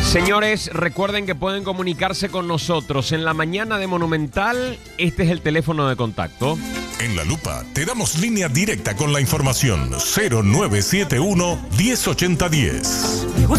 Señores, recuerden que pueden comunicarse con nosotros en la mañana de Monumental. Este es el teléfono de contacto. En La Lupa te damos línea directa con la información 0971 108010.